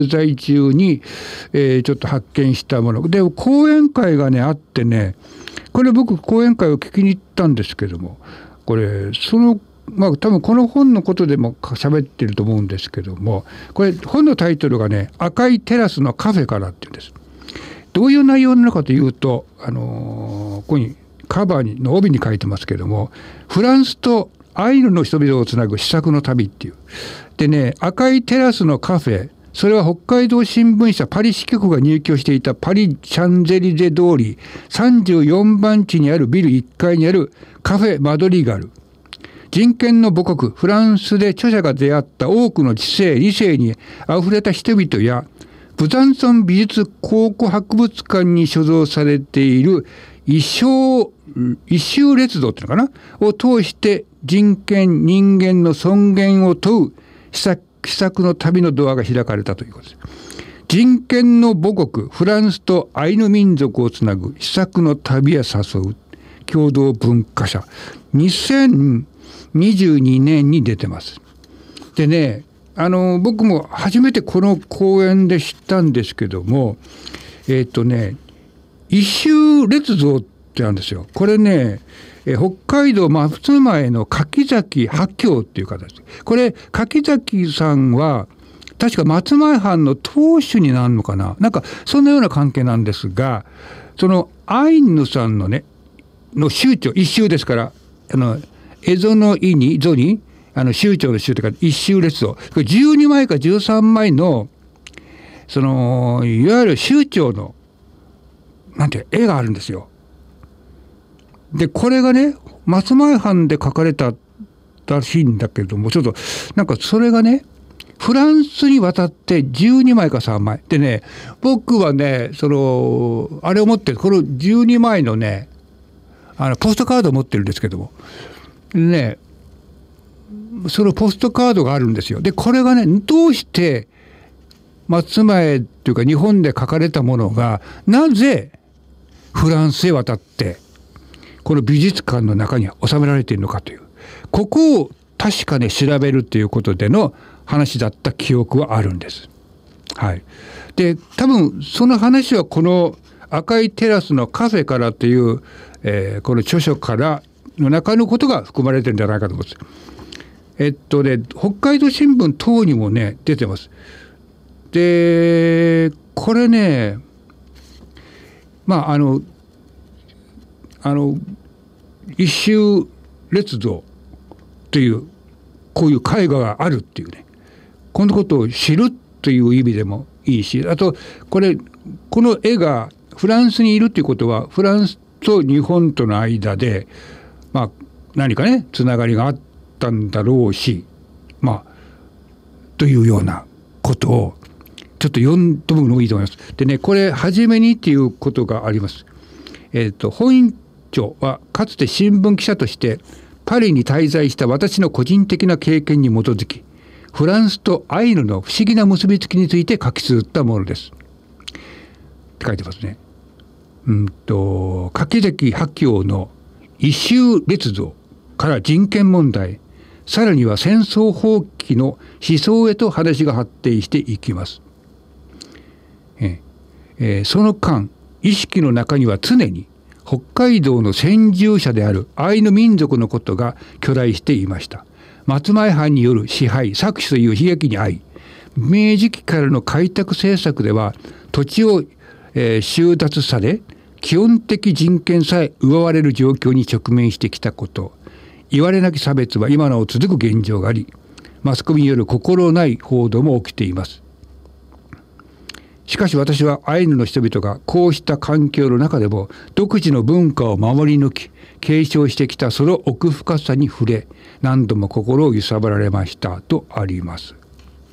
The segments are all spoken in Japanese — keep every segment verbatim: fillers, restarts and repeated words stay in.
在中に、えー、ちょっと発見したもので、講演会がねあってね、これ僕講演会を聞きに行ったんですけども、これそのまあ多分この本のことでも喋ってると思うんですけども、これ本のタイトルがね、赤いテラスのカフェからっていうんです。どういう内容なのかというと、あのー、ここにカバーにの帯に書いてますけども、フランスとアイヌの人々をつなぐ試作の旅っていう。でね、赤いテラスのカフェ、それは北海道新聞社パリ支局が入居していたパリ・シャンゼリゼ通りさんじゅうよんばん地にあるビルいっかいにあるカフェマドリガル。人権の母国フランスで著者が出会った多くの知性理性にあふれた人々や、ブザンソン美術考古博物館に所蔵されている一生一周列道っていうのかなを通して人権人間の尊厳を問う施策奇策の旅のドアが開かれたということです。人権の母国フランスとアイヌ民族をつなぐ奇策の旅へ誘う共同文化社、にせんにじゅうにねんに出てます。でね、あの僕も初めてこの講演で知ったんですけども、えっとね一周列像ってあるんですよ。これね、え北海道松前の柿崎八京っていう方です。これ柿崎さんは確か松前藩の当主になるのかな、なんかそんなような関係なんですが、そのアイヌさんのねの州長、一周ですから、あの蝦夷の意にゾにあの州長の州というか一周列像、これじゅうにまいかじゅうさんまいのそのいわゆる州長のなんて絵があるんですよ。でこれがね松前藩で描かれたらしいんだけれども、ちょっとなんかそれがねフランスに渡ってじゅうにまいかさんまいでね、僕はねそのあれを持ってる、このじゅうにまいのねあのポストカードを持ってるんですけどもね、そのポストカードがあるんですよ。でこれがねどうして松前っていうか日本で描かれたものがなぜフランスへ渡ってこの美術館の中に収められているのかという、ここを確かね調べるということでの話だった記憶はあるんです。はい。で多分その話はこの赤いテラスのカフェからという、えー、この著書からの中のことが含まれてるんじゃないかと思います。えっとね北海道新聞等にもね出てます。でこれねまああのあの一周列像というこういう絵画があるっていうね、このことを知るという意味でもいいし、あとこれこの絵がフランスにいるということはフランスと日本との間でまあ何かねつながりがあったんだろうし、まあというようなことをちょっと読んでものもいいと思います。でねこれ初めにっていうことがあります。えっと本著はかつて新聞記者としてパリに滞在した私の個人的な経験に基づき、フランスとアイヌの不思議な結びつきについて書き綴ったものです。って書いてますね。うんと柿崎八京の一周列像から人権問題、さらには戦争放棄の思想へと話が発展していきます。ええー、その間意識の中には常に北海道の先住者であるアイヌ民族のことが巨大していました。松前藩による支配搾取という悲劇に遭い、明治期からの開拓政策では土地を、えー、収奪され基本的人権さえ奪われる状況に直面してきたこと、言われなき差別は今なお続く現状があり、マスコミによる心ない報道も起きています。しかし私はアイヌの人々がこうした環境の中でも独自の文化を守り抜き継承してきたその奥深さに触れ、何度も心を揺さぶられましたとあります。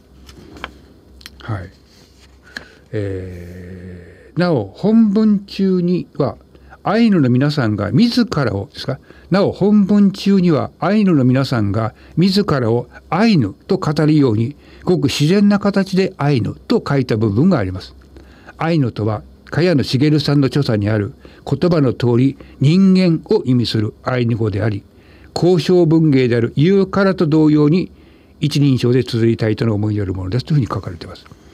はい。えー、なお本文中にはアイヌの皆さんが自らをですかなお本文中にはアイヌの皆さんが自らをアイヌと語るようにごく自然な形でアイヌと書いた部分があります。アイヌとは茅野茂さんの著作にある言葉の通り人間を意味するアイヌ語であり、交渉文芸であるユーカラと同様に一人称で綴りたいとの思いによるものですというふうに書かれています。